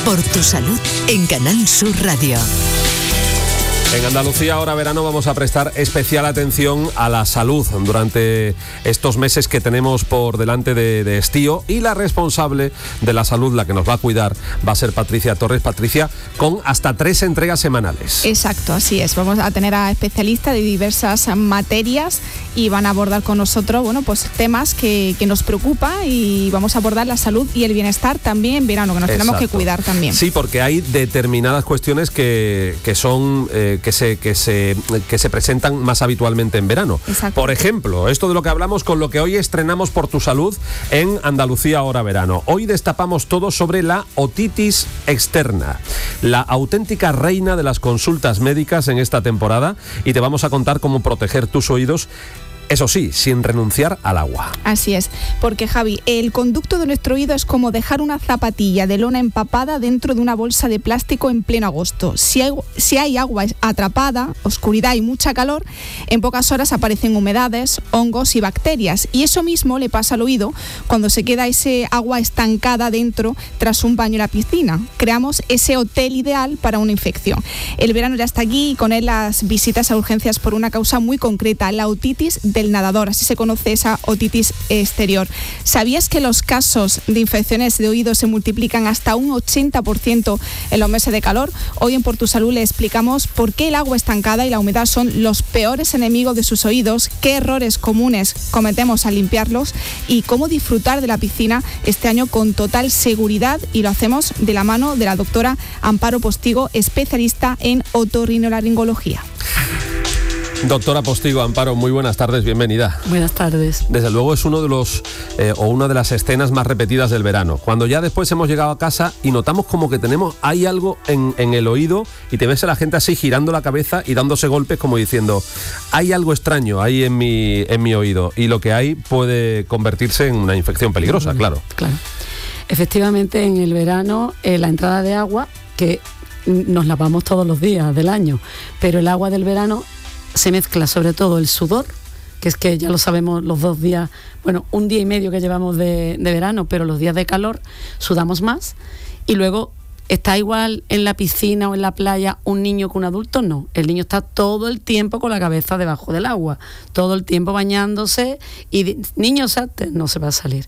Por tu salud en Canal Sur Radio. En Andalucía ahora verano vamos a prestar especial atención a la salud durante estos meses que tenemos por delante de estío, y la responsable de la salud, la que nos va a cuidar, va a ser Patricia Torres. Patricia, con hasta 3 entregas semanales. Exacto, así es. Vamos a tener a especialistas de diversas materias y van a abordar con nosotros, pues temas que nos preocupan, y vamos a abordar la salud y el bienestar también en verano, que nos tenemos que cuidar también. Sí, porque hay determinadas cuestiones que son que se presentan más habitualmente en verano. Exacto. Por ejemplo, esto de lo que hablamos con lo que hoy estrenamos Por tu salud en Andalucía ahora verano. Hoy destapamos todo sobre la otitis externa, la auténtica reina de las consultas médicas en esta temporada, y te vamos a contar cómo proteger tus oídos. Eso sí, sin renunciar al agua. Así es, porque Javi, el conducto de nuestro oído es como dejar una zapatilla de lona empapada dentro de una bolsa de plástico en pleno agosto. Si hay agua atrapada, oscuridad y mucha calor, en pocas horas aparecen humedades, hongos y bacterias. Y eso mismo le pasa al oído cuando se queda ese agua estancada dentro tras un baño en la piscina. Creamos ese hotel ideal para una infección. El verano ya está aquí, y con él las visitas a urgencias por una causa muy concreta, la otitis del nadador, así se conoce esa otitis exterior. ¿Sabías que los casos de infecciones de oído se multiplican hasta un 80% en los meses de calor? Hoy en Por tu Salud le explicamos por qué el agua estancada y la humedad son los peores enemigos de sus oídos, qué errores comunes cometemos al limpiarlos y cómo disfrutar de la piscina este año con total seguridad, y lo hacemos de la mano de la doctora Amparo Postigo, especialista en otorrinolaringología. Doctora Postigo, Amparo, muy buenas tardes, bienvenida. Buenas tardes. Desde luego es uno de los una de las escenas más repetidas del verano, cuando ya después hemos llegado a casa y notamos como que hay algo en el oído, y te ves a la gente así girando la cabeza y dándose golpes como diciendo, hay algo extraño ahí en mi oído, y lo que hay puede convertirse en una infección peligrosa, claro. Efectivamente, en el verano la entrada de agua, que nos lavamos todos los días del año, pero el agua del verano se mezcla sobre todo el sudor, que es que ya lo sabemos, los 2 días, un día y medio que llevamos de verano, pero los días de calor sudamos más, y luego está igual en la piscina o en la playa un niño que un adulto. No, el niño está todo el tiempo con la cabeza debajo del agua, todo el tiempo bañándose, y niño salte, no se va a salir.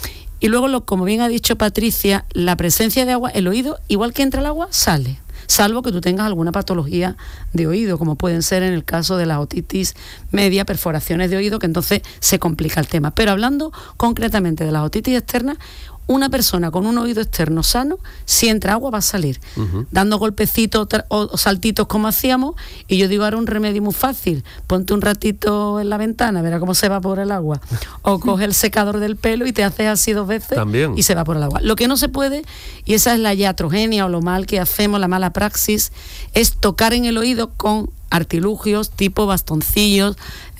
Y luego, como bien ha dicho Patricia, la presencia de agua, el oído, igual que entra el agua, sale. Salvo que tú tengas alguna patología de oído, como pueden ser en el caso de la otitis media, perforaciones de oído, que entonces se complica el tema. Pero hablando concretamente de la otitis externa, una persona con un oído externo sano, si entra agua va a salir, dando golpecitos o saltitos como hacíamos. Y yo digo, ahora un remedio muy fácil: ponte un ratito en la ventana, verá cómo se evapora el agua, o coge el secador del pelo y te haces así 2 veces también, y se evapora el agua. Lo que no se puede, y esa es la iatrogenia o lo mal que hacemos, la mala praxis, es tocar en el oído con artilugios tipo bastoncillos,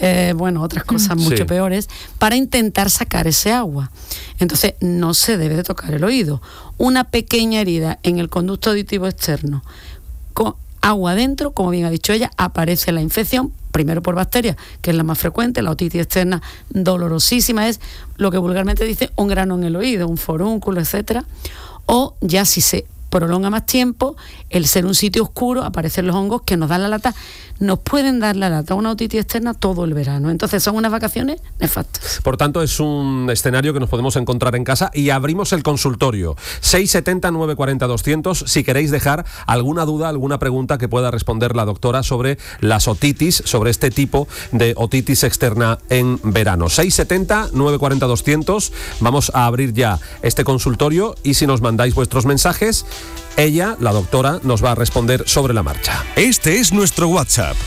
otras cosas mucho peores, para intentar sacar ese agua. Entonces no se debe de tocar el oído. Una pequeña herida en el conducto auditivo externo con agua adentro, como bien ha dicho ella, aparece la infección, primero por bacterias, que es la más frecuente. La otitis externa dolorosísima es lo que vulgarmente dice un grano en el oído, un forúnculo, etcétera. O ya si se prolonga más tiempo, el ser un sitio oscuro, aparecen los hongos que nos dan la lata, nos pueden dar la lata, una otitis externa todo el verano. Entonces son unas vacaciones nefastas. Por tanto, es un escenario que nos podemos encontrar en casa, y abrimos el consultorio 670-940-200 si queréis dejar alguna duda, alguna pregunta que pueda responder la doctora sobre las otitis, sobre este tipo de otitis externa en verano. 670-940-200, vamos a abrir ya este consultorio, y si nos mandáis vuestros mensajes, ella, la doctora, nos va a responder sobre la marcha. Este es nuestro WhatsApp: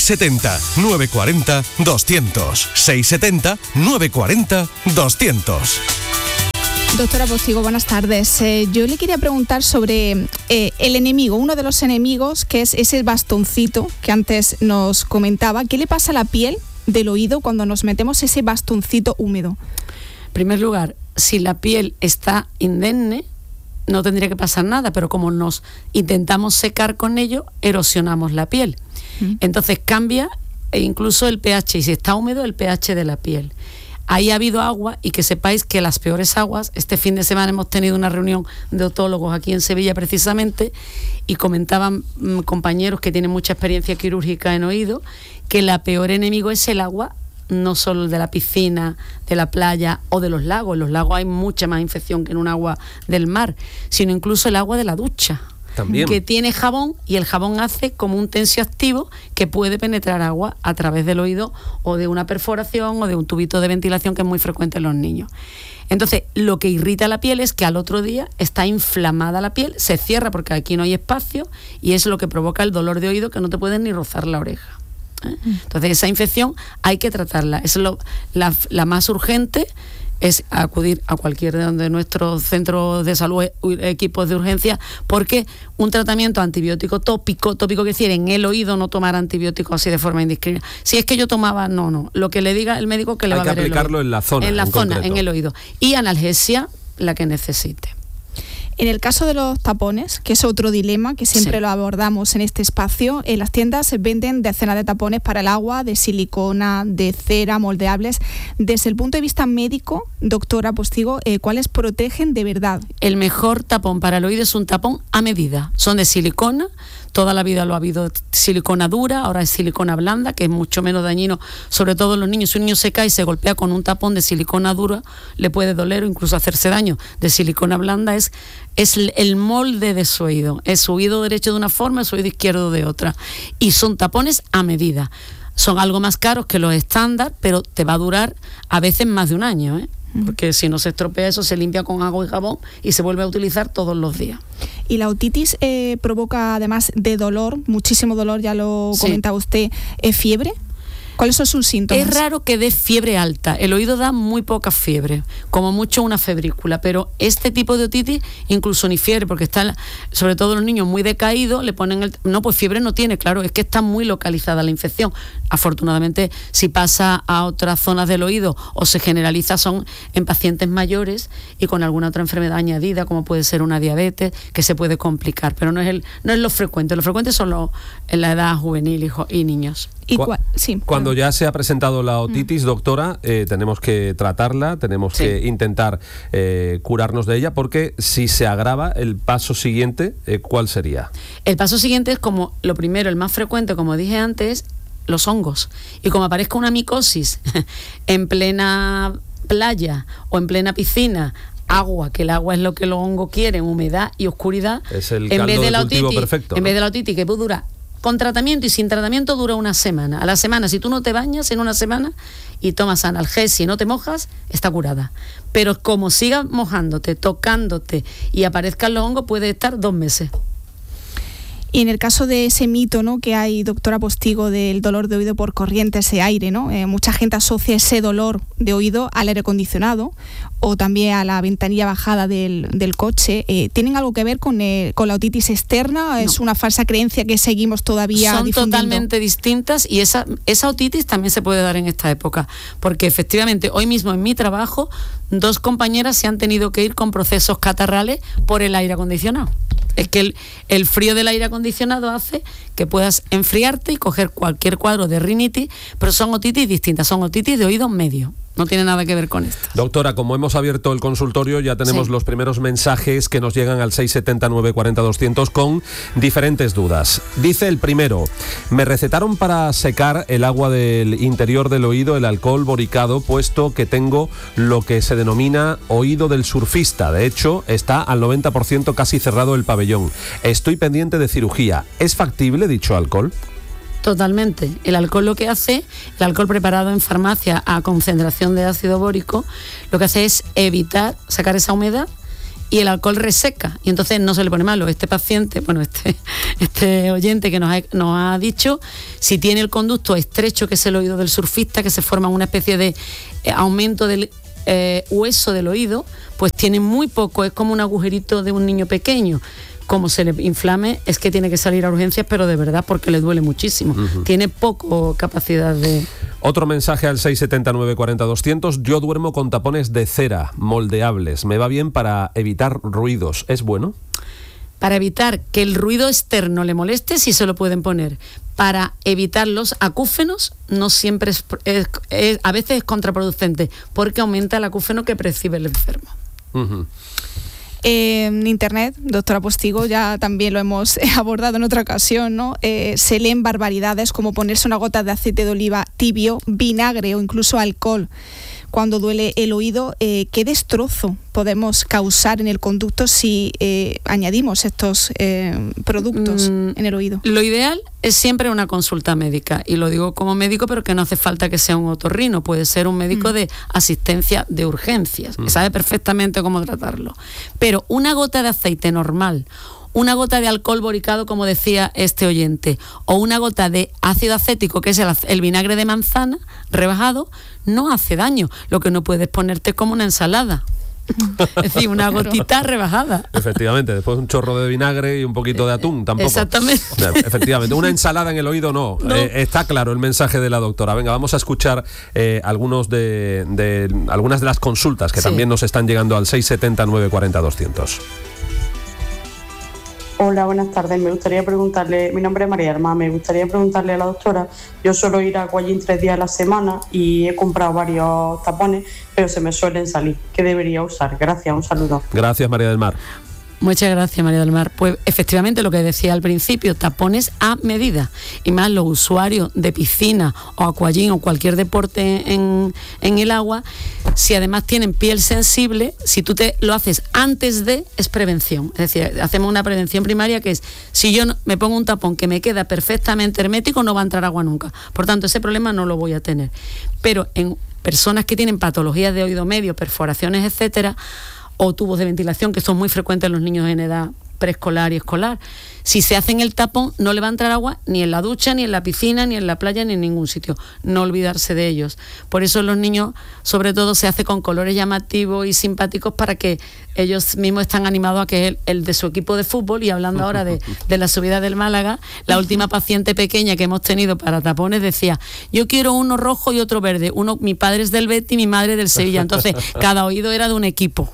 670-940-200. 670-940-200. Doctora Postigo, buenas tardes. Yo le quería preguntar sobre el enemigo, uno de los enemigos, que es ese bastoncito que antes nos comentaba. ¿Qué le pasa a la piel del oído cuando nos metemos ese bastoncito húmedo? En primer lugar, si la piel está indemne, no tendría que pasar nada, pero como nos intentamos secar con ello, erosionamos la piel. Entonces cambia incluso el pH, y si está húmedo, el pH de la piel. ahí ha habido agua, y que sepáis que las peores aguas, este fin de semana hemos tenido una reunión de otólogos aquí en Sevilla precisamente, y comentaban compañeros que tienen mucha experiencia quirúrgica en oído, que el peor enemigo es el agua, no solo de la piscina, de la playa o de los lagos. En los lagos hay mucha más infección que en un agua del mar, sino incluso el agua de la ducha. También. Que tiene jabón, y el jabón hace como un tensioactivo que puede penetrar agua a través del oído, o de una perforación o de un tubito de ventilación, que es muy frecuente en los niños. Entonces, lo que irrita la piel es que al otro día está inflamada la piel, se cierra porque aquí no hay espacio, y es lo que provoca el dolor de oído, que no te puedes ni rozar la oreja. Entonces, esa infección hay que tratarla. Es la más urgente, es acudir a cualquier de nuestros centros de salud, equipos de urgencia, porque un tratamiento antibiótico tópico quiere decir en el oído, no tomar antibióticos así de forma indiscriminada. Si es que yo tomaba, no, lo que le diga el médico que le va a dar. Hay que aplicarlo en la zona. En el oído. Y analgesia, la que necesite. En el caso de los tapones, que es otro dilema que siempre lo abordamos en este espacio, en las tiendas venden decenas de tapones para el agua, de silicona, de cera, moldeables. Desde el punto de vista médico, doctora Postigo, ¿cuáles protegen de verdad? El mejor tapón para el oído es un tapón a medida. Son de silicona. Toda la vida lo ha habido silicona dura, ahora es silicona blanda, que es mucho menos dañino, sobre todo en los niños. Si un niño se cae y se golpea con un tapón de silicona dura, le puede doler o incluso hacerse daño. De silicona blanda es el molde de su oído. Es su oído derecho de una forma, su oído izquierdo de otra. Y son tapones a medida. Son algo más caros que los estándar, pero te va a durar a veces más de un año, ¿eh? Porque si no se estropea, eso se limpia con agua y jabón y se vuelve a utilizar todos los días. Y la otitis provoca, además de dolor, muchísimo dolor, ya lo comentaba usted, fiebre. ¿Cuáles son sus síntomas? Es raro que dé fiebre alta. El oído da muy poca fiebre, como mucho una febrícula, pero este tipo de otitis incluso ni fiebre, porque están, sobre todo los niños muy decaídos, le ponen pues fiebre no tiene, claro, es que está muy localizada la infección. Afortunadamente, si pasa a otras zonas del oído o se generaliza, son en pacientes mayores y con alguna otra enfermedad añadida, como puede ser una diabetes, que se puede complicar, pero no es lo frecuente. Lo frecuente son en la edad juvenil y niños. Cuando ya se ha presentado la otitis, doctora, tenemos que tratarla, tenemos que intentar curarnos de ella, porque si se agrava, el paso siguiente, ¿cuál sería? El paso siguiente es, como lo primero, el más frecuente, como dije antes, los hongos. Y como aparezca una micosis en plena playa o en plena piscina, agua, que el agua es lo que los hongos quieren, humedad y oscuridad, es el caldo de cultivo perfecto, ¿no? En vez de la otitis, que puede durar con tratamiento y sin tratamiento, dura una semana. A la semana, si tú no te bañas en una semana y tomas analgesia y no te mojas, está curada. Pero como sigas mojándote, tocándote y aparezcan los hongos, puede estar 2 meses. Y en el caso de ese mito, ¿no?, que hay, doctora Postigo, del dolor de oído por corrientes de aire, ¿no? Mucha gente asocia ese dolor de oído al aire acondicionado o también a la ventanilla bajada del coche. ¿Tienen algo que ver con la otitis externa? No. ¿Es una falsa creencia que seguimos todavía difundiendo? Son totalmente distintas, y esa otitis también se puede dar en esta época, porque efectivamente hoy mismo en mi trabajo 2 compañeras se han tenido que ir con procesos catarrales por el aire acondicionado. Es que el frío del aire acondicionado hace que puedas enfriarte y coger cualquier cuadro de rinitis, pero son otitis distintas, son otitis de oído medio. No tiene nada que ver con esto. Doctora, como hemos abierto el consultorio, ya tenemos los primeros mensajes que nos llegan al 670 940 200 con diferentes dudas. Dice el primero: me recetaron para secar el agua del interior del oído el alcohol boricado, puesto que tengo lo que se denomina oído del surfista. De hecho, está al 90% casi cerrado el pabellón. Estoy pendiente de cirugía. ¿Es factible dicho alcohol? Totalmente. El alcohol lo que hace, el alcohol preparado en farmacia a concentración de ácido bórico, lo que hace es evitar sacar esa humedad, y el alcohol reseca, y entonces no se le pone malo. Este paciente, bueno, este oyente que nos ha dicho, si tiene el conducto estrecho, que es el oído del surfista, que se forma una especie de aumento del hueso del oído, pues tiene muy poco, es como un agujerito de un niño pequeño. Como se le inflame, es que tiene que salir a urgencias, pero de verdad, porque le duele muchísimo. Tiene poco capacidad de... Otro mensaje al 670 940 200. Yo duermo con tapones de cera moldeables. Me va bien para evitar ruidos. ¿Es bueno? Para evitar que el ruido externo le moleste, sí se lo pueden poner. Para evitar los acúfenos, no siempre a veces es contraproducente, porque aumenta el acúfeno que percibe el enfermo. Uh-huh. En internet, doctora Postigo, ya también lo hemos abordado en otra ocasión, ¿no? Se leen barbaridades como ponerse una gota de aceite de oliva tibio, vinagre o incluso alcohol cuando duele el oído. ¿Qué destrozo podemos causar en el conducto si añadimos estos productos en el oído? Lo ideal es siempre una consulta médica, y lo digo como médico, pero que no hace falta que sea un otorrino, puede ser un médico de asistencia de urgencias, que sabe perfectamente cómo tratarlo. Pero una gota de aceite normal, una gota de alcohol boricado, como decía este oyente, o una gota de ácido acético, que es el vinagre de manzana rebajado, no hace daño. Lo que no puedes ponerte como una ensalada. Es decir, una gotita rebajada. Efectivamente, después un chorro de vinagre y un poquito de atún, tampoco. Exactamente. Efectivamente, una ensalada en el oído no. Está claro el mensaje de la doctora. Venga, vamos a escuchar algunas de las consultas que también nos están llegando al 670 940 200. Hola, buenas tardes. Me gustaría preguntarle, mi nombre es María Arma, me gustaría preguntarle a la doctora, yo suelo ir a Aquagym 3 días a la semana y he comprado varios tapones, pero se me suelen salir. ¿Qué debería usar? Gracias, un saludo. Gracias, María del Mar. Muchas gracias, María del Mar. Pues efectivamente, lo que decía al principio, tapones a medida, y más los usuarios de piscina o aquagym o cualquier deporte en el agua, si además tienen piel sensible, si tú te lo haces antes de, es prevención. Es decir, hacemos una prevención primaria, que es, si yo me pongo un tapón que me queda perfectamente hermético, no va a entrar agua nunca. Por tanto, ese problema no lo voy a tener. Pero en personas que tienen patologías de oído medio, perforaciones, etcétera, o tubos de ventilación, que son muy frecuentes en los niños en edad preescolar y escolar, si se hacen el tapón, no le va a entrar agua ni en la ducha, ni en la piscina, ni en la playa, ni en ningún sitio. No olvidarse de ellos. Por eso los niños, sobre todo, se hace con colores llamativos y simpáticos, para que ellos mismos están animados a que el de su equipo de fútbol. Y hablando ahora de la subida del Málaga, la última paciente pequeña que hemos tenido para tapones decía, yo quiero uno rojo y otro verde. Mi padre es del Betis y mi madre del Sevilla. Entonces, cada oído era de un equipo.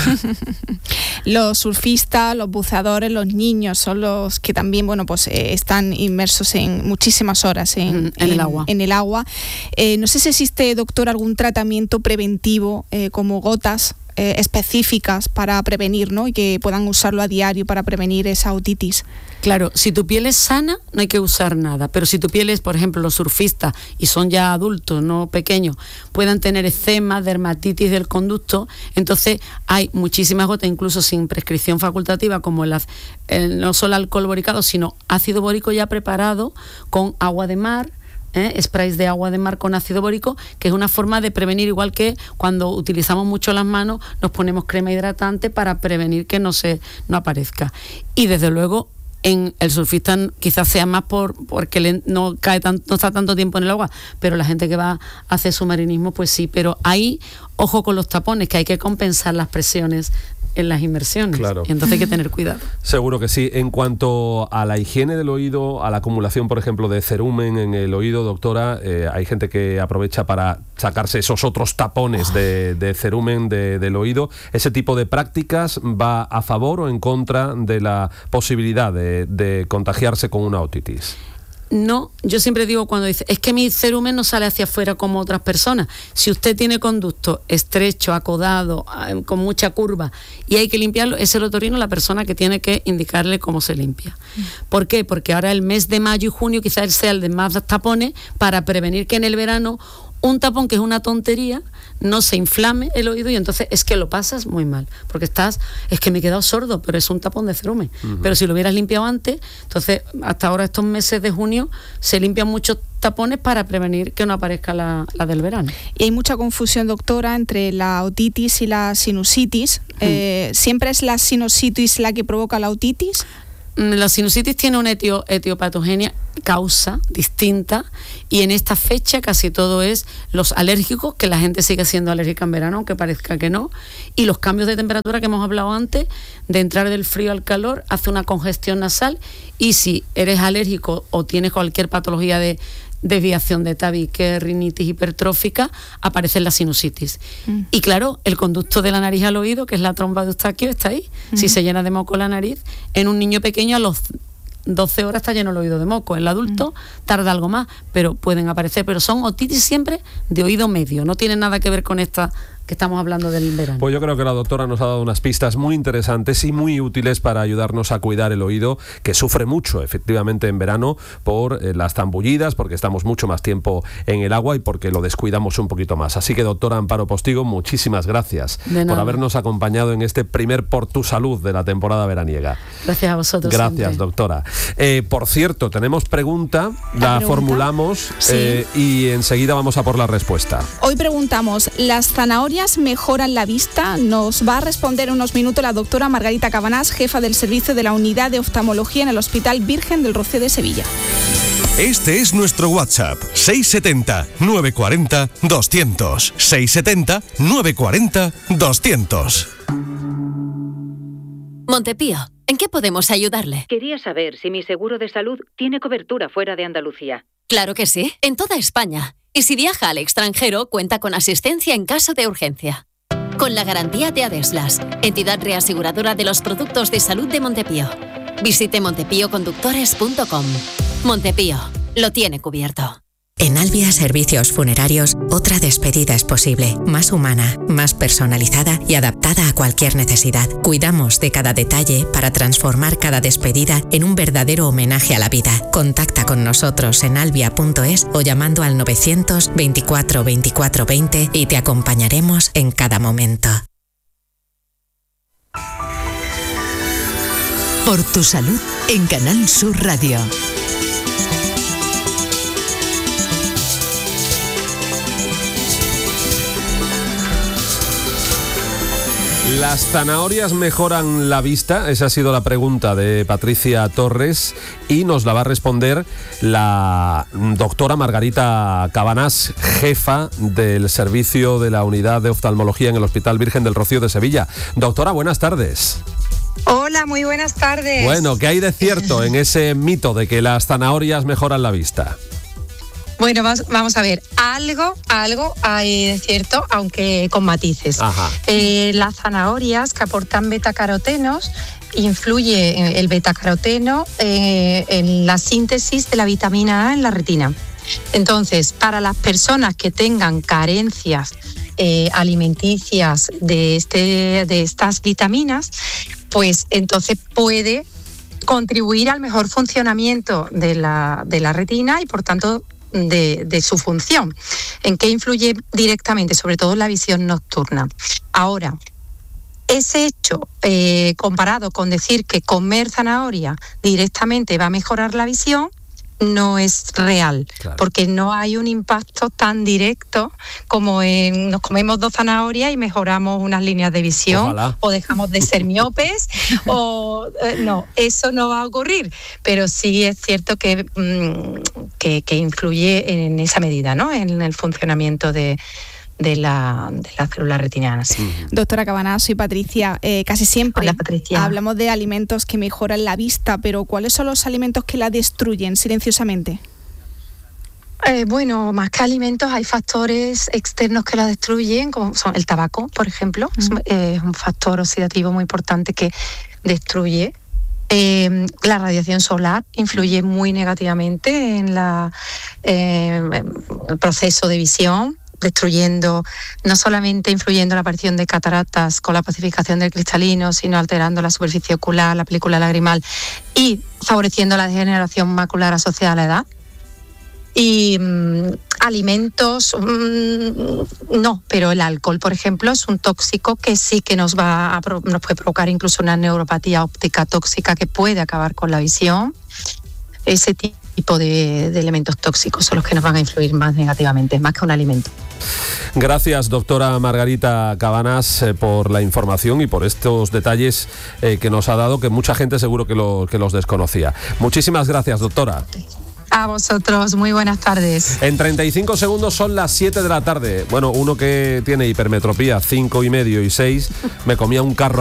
Los surfistas, los buceadores, los niños son los que también, están inmersos en muchísimas horas en el agua. No sé si existe, doctor, algún tratamiento preventivo como gotas específicas para prevenir, ¿no? Y que puedan usarlo a diario para prevenir esa otitis. Claro, si tu piel es sana, no hay que usar nada, pero si tu piel es, por ejemplo, los surfistas, y son ya adultos, no pequeños, puedan tener eczema, dermatitis del conducto, entonces hay muchísimas gotas, incluso sin prescripción facultativa, como no solo alcohol boricado, sino ácido bórico ya preparado con agua de mar, sprays de agua de mar con ácido bórico, que es una forma de prevenir, igual que cuando utilizamos mucho las manos, nos ponemos crema hidratante para prevenir que no aparezca. Y desde luego, en el surfista quizás sea más porque no está tanto tiempo en el agua, pero la gente que va a hacer submarinismo, pues sí. Pero ahí, ojo con los tapones, que hay que compensar las presiones en las inmersiones. Claro. Y entonces hay que tener cuidado. Seguro que sí. En cuanto a la higiene del oído, a la acumulación, por ejemplo, de cerumen en el oído, doctora, hay gente que aprovecha para sacarse esos otros tapones de cerumen del oído. ¿Ese tipo de prácticas va a favor o en contra de la posibilidad de contagiarse con una otitis? No, yo siempre digo, cuando dice, es que mi cerumen no sale hacia afuera como otras personas. Si usted tiene conducto estrecho, acodado, con mucha curva, y hay que limpiarlo, es el otorrino la persona que tiene que indicarle cómo se limpia. ¿Por qué? Porque ahora el mes de mayo y junio quizás sea el de más tapones, para prevenir que en el verano un tapón, que es una tontería, no se inflame el oído, y entonces es que lo pasas muy mal, porque es que me he quedado sordo, pero es un tapón de cerumen. Pero si lo hubieras limpiado antes, entonces hasta ahora estos meses de junio se limpian muchos tapones para prevenir que no aparezca la del verano. Y hay mucha confusión, doctora, entre la otitis y la sinusitis. ¿Siempre es la sinusitis la que provoca la otitis? La sinusitis tiene una etiopatogenia, causa distinta, y en esta fecha casi todo es los alérgicos, que la gente sigue siendo alérgica en verano, aunque parezca que no, y los cambios de temperatura que hemos hablado antes, de entrar del frío al calor, hace una congestión nasal, y si eres alérgico o tienes cualquier patología de desviación de tabique, rinitis hipertrófica, aparece la sinusitis. Y claro, el conducto de la nariz al oído, que es la trompa de Eustaquio, está ahí. Si se llena de moco la nariz, en un niño pequeño a los 12 horas está lleno el oído de moco. En el adulto tarda algo más, pero pueden aparecer. Pero son otitis siempre de oído medio. No tienen nada que ver con esta que estamos hablando del verano. Pues yo creo que la doctora nos ha dado unas pistas muy interesantes y muy útiles para ayudarnos a cuidar el oído, que sufre mucho efectivamente en verano por las zambullidas, porque estamos mucho más tiempo en el agua y porque lo descuidamos un poquito más. Así que, doctora Amparo Postigo, muchísimas gracias por habernos acompañado en este primer Por tu Salud de la temporada veraniega. Gracias a vosotros. Gracias, siempre. doctora. Por cierto, tenemos pregunta, la formulamos y enseguida vamos a por la respuesta. Hoy preguntamos, ¿las zanahorias mejoran la vista? Nos va a responder en unos minutos la doctora Margarita Cabanás, jefa del servicio de la Unidad de Oftalmología en el Hospital Virgen del Rocío de Sevilla. Este es nuestro WhatsApp, 670-940-200. 670-940-200. Montepío, ¿en qué podemos ayudarle? Quería saber si mi seguro de salud tiene cobertura fuera de Andalucía. Claro que sí, en toda España. Y si viaja al extranjero, cuenta con asistencia en caso de urgencia. Con la garantía de Adeslas, entidad reaseguradora de los productos de salud de Montepío. Visite montepíoconductores.com. Montepío, lo tiene cubierto. En Albia Servicios Funerarios, otra despedida es posible, más humana, más personalizada y adaptada a cualquier necesidad. Cuidamos de cada detalle para transformar cada despedida en un verdadero homenaje a la vida. Contacta con nosotros en albia.es o llamando al 924 24 20 y te acompañaremos en cada momento. Por tu salud en Canal Sur Radio. ¿Las zanahorias mejoran la vista? Esa ha sido la pregunta de Patricia Torres y nos la va a responder la doctora Margarita Cabanás, jefa del servicio de la Unidad de Oftalmología en el Hospital Virgen del Rocío de Sevilla. Doctora, buenas tardes. Hola, muy buenas tardes. Bueno, ¿qué hay de cierto en ese mito de que las zanahorias mejoran la vista? Bueno, vamos a ver, algo hay de cierto, aunque con matices. Las zanahorias que aportan betacarotenos, influye el betacaroteno en la síntesis de la vitamina A en la retina. Entonces, para las personas que tengan carencias alimenticias de estas vitaminas, pues entonces puede contribuir al mejor funcionamiento de la retina y, por tanto, de su función. ¿En qué influye directamente? Sobre todo en la visión nocturna. Ahora, ese hecho comparado con decir que comer zanahoria directamente va a mejorar la visión, no es real, claro, porque no hay un impacto tan directo como nos comemos 2 zanahorias y mejoramos unas líneas de visión. Ojalá. O dejamos de ser miopes o no, eso no va a ocurrir, pero sí es cierto que influye en esa medida, ¿no? En el funcionamiento de las células retinianas. Doctora Cabanás, soy Patricia. Casi siempre hablamos de alimentos que mejoran la vista, pero ¿cuáles son los alimentos que la destruyen silenciosamente? Bueno, más que alimentos hay factores externos que la destruyen, como son el tabaco, por ejemplo. Es un factor oxidativo muy importante que destruye. La radiación solar influye muy negativamente en el proceso de visión, no solamente influyendo en la aparición de cataratas con la pacificación del cristalino, sino alterando la superficie ocular, la película lagrimal y favoreciendo la degeneración macular asociada a la edad. Y alimentos, no, pero el alcohol, por ejemplo, es un tóxico que sí que nos puede provocar incluso una neuropatía óptica tóxica que puede acabar con la visión. Ese tipo de elementos tóxicos son los que nos van a influir más negativamente, más que un alimento. Gracias, doctora Margarita Cabanás, por la información y por estos detalles que nos ha dado, que mucha gente seguro que los desconocía. Muchísimas gracias, doctora. A vosotros, muy buenas tardes. En 35 segundos son las 7 de la tarde. Bueno, uno que tiene hipermetropía 5,5 y 6, me comía un carro